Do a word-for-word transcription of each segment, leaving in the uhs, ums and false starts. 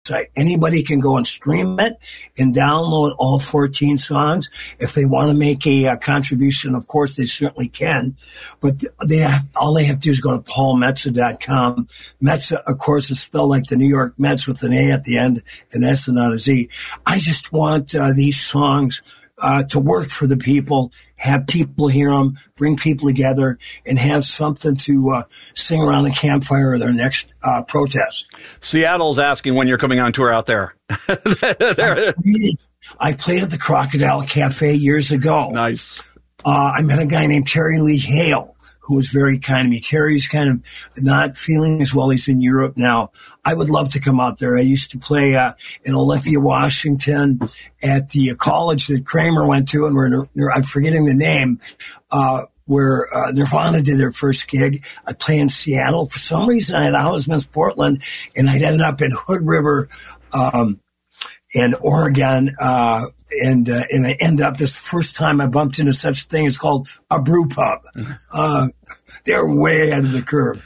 website. Anybody can go and stream it and download all fourteen songs. If they want to make a, a contribution, of course, they certainly can. But they have, all they have to do is go to paul metsa dot com. Metsa, of course, is spelled like the New York Mets with an A at the end, an S and not a Z. I just want uh, these songs uh, to work for the people, have people hear them, bring people together, and have something to uh, sing around the campfire or their next uh, protest. Seattle's asking when you're coming on tour out there. I, played, I played at the Crocodile Cafe years ago. Nice. Uh, I met a guy named Terry Lee Hale, who was very kind to me. Terry's kind of not feeling as well. He's in Europe now. I would love to come out there. I used to play uh, in Olympia, Washington, at the college that Kramer went to, and we're, I'm forgetting the name, uh, where uh, Nirvana did their first gig. I'd play in Seattle. For some reason, I'd always missed Portland, and I'd ended up in Hood River, um, in Oregon, uh, and, uh, and I end up this first time I bumped into such a thing. It's called a brew pub. Uh, they're way ahead of the curve.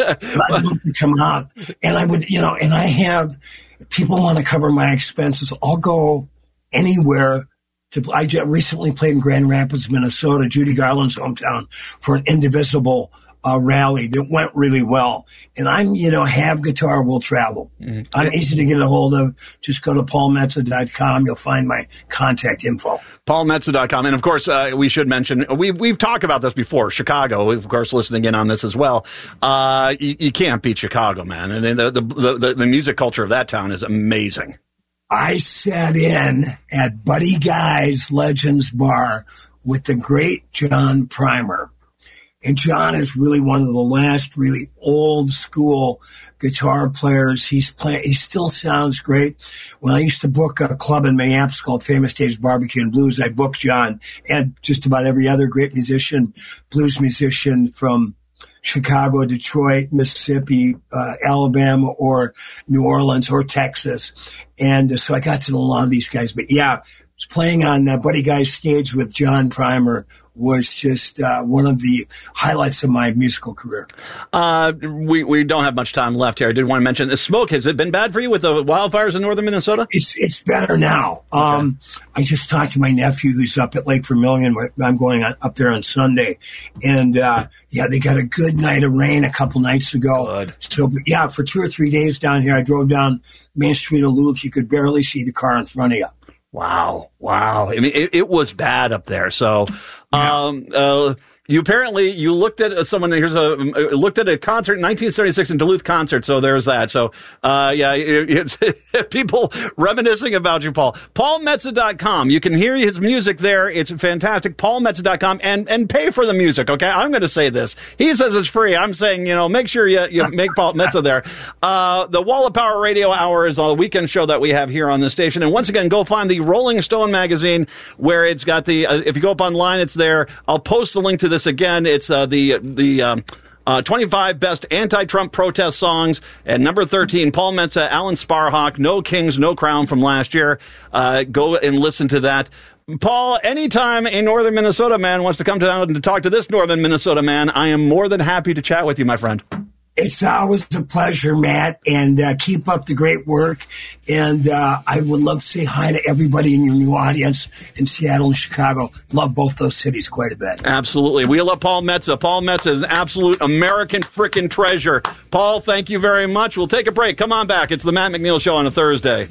I'd love to come out, and I would, you know, and I have, people want to cover my expenses. I'll go anywhere to, I just recently played in Grand Rapids, Minnesota, Judy Garland's hometown, for an Indivisible uh, rally that went really well. And I'm, you know, have guitar, will travel. Mm-hmm. I'm easy to get a hold of. Just go to paul metsa dot com. You'll find my contact info. paul metsa dot com. And of course, uh, we should mention, we've, we've talked about this before. Chicago, of course, listening in on this as well. Uh, you, you can't beat Chicago, man. And the, the, the, the, the music culture of that town is amazing. I sat in at Buddy Guy's Legends Bar with the great John Primer. And John is really one of the last really old school guitar players. He's playing, he still sounds great. When I used to book a club in Minneapolis called Famous Dave's Barbecue and Blues, I booked John and just about every other great musician, blues musician from Chicago, Detroit, Mississippi, uh, Alabama, or New Orleans, or Texas. And uh, so I got to know a lot of these guys. But yeah, playing on uh, Buddy Guy's stage with John Primer was just uh, one of the highlights of my musical career. Uh, we we don't have much time left here. I did want to mention the smoke. Has it been bad for you with the wildfires in northern Minnesota? It's it's better now. Okay. Um, I just talked to my nephew who's up at Lake Vermilion. I'm going on, up there on Sunday, and uh, yeah, they got a good night of rain a couple nights ago. Good. So but yeah, for two or three days down here, I drove down Main Street of Duluth. You could barely see the car in front of you. Wow. Wow. I mean, it, it was bad up there. So, yeah. um, uh, you apparently, you looked at someone, here's a, looked at a concert in nineteen seventy-six in Duluth concert. So there's that. So, uh, yeah, it, it's people reminiscing about you, Paul. paul metsa dot com. You can hear his music there. It's fantastic. paul metsa dot com and, and pay for the music. Okay. I'm going to say this. He says it's free. I'm saying, you know, make sure you, you make Paul Metsa there. Uh, the Wall of Power Radio Hour is a weekend show that we have here on the station. And once again, go find the Rolling Stone magazine where it's got the, uh, if you go up online, it's there. I'll post the link to this again. It's uh, the the um, uh, twenty-five best anti-Trump protest songs. And number thirteen, Paul Metsa, Alan Sparhawk, No Kings, No Crown from last year. Uh, go and listen to that. Paul, anytime a northern Minnesota man wants to come down to talk to this northern Minnesota man, I am more than happy to chat with you, my friend. It's always a pleasure, Matt, and uh, keep up the great work. And uh, I would love to say hi to everybody in your new audience in Seattle and Chicago. Love both those cities quite a bit. Absolutely. We love Paul Metsa. Paul Metsa is an absolute American frickin' treasure. Paul, thank you very much. We'll take a break. Come on back. It's the Matt McNeil Show on a Thursday.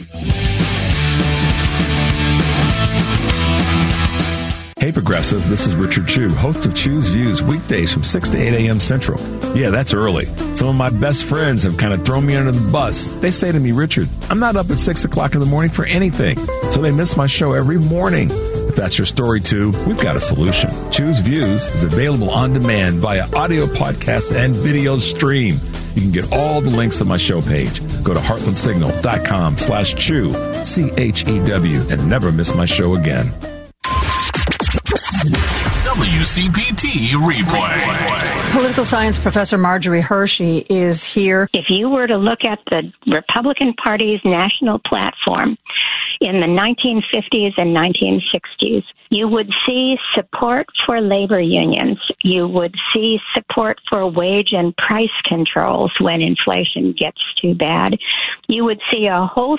Hey, Progressive, this is Richard Chew, host of Chew's Views, weekdays from six to eight a.m. Central. Yeah, that's early. Some of my best friends have kind of thrown me under the bus. They say to me, Richard, I'm not up at six o'clock in the morning for anything. So they miss my show every morning. If that's your story, too, we've got a solution. Chew's Views is available on demand via audio podcast and video stream. You can get all the links on my show page. Go to heartlandsignal.com slash chew, C H E W, and never miss my show again. W C P T Replay. Political science professor Marjorie Hershey is here. If you were to look at the Republican Party's national platform, in the nineteen fifties and nineteen sixties, you would see support for labor unions. You would see support for wage and price controls when inflation gets too bad. You would see a whole